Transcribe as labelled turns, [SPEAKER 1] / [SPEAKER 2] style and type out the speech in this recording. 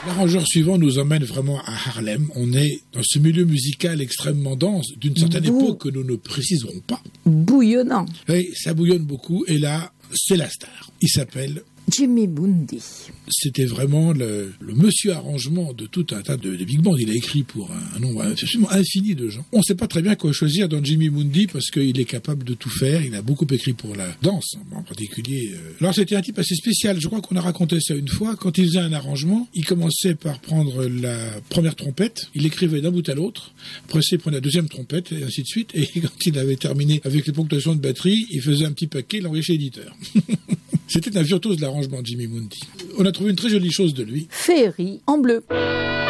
[SPEAKER 1] L'arrangeur suivant nous emmène vraiment à Harlem. On est dans ce milieu musical extrêmement dense, d'une certaine époque que nous ne préciserons pas.
[SPEAKER 2] Bouillonnant.
[SPEAKER 1] Oui, ça bouillonne beaucoup. Et là, c'est la star. Il s'appelle
[SPEAKER 2] Jimmy Bundy.
[SPEAKER 1] C'était vraiment le monsieur arrangement de tout un tas de big bands. Il a écrit pour un nombre absolument infini de gens. On ne sait pas très bien quoi choisir dans Jimmy Bundy parce qu'il est capable de tout faire. Il a beaucoup écrit pour la danse, en particulier. Alors c'était un type assez spécial. Je crois qu'on a raconté ça une fois. Quand il faisait un arrangement, il commençait par prendre la première trompette. Il écrivait d'un bout à l'autre. Après ça, il prenait la deuxième trompette et ainsi de suite. Et quand il avait terminé avec les ponctuations de batterie, il faisait un petit paquet, il l'envoyait chez l'éditeur. C'était un virtuose de l'arrangement, Jimmy Bundy. On a trouvé une très jolie chose de lui.
[SPEAKER 2] Féerie en bleu.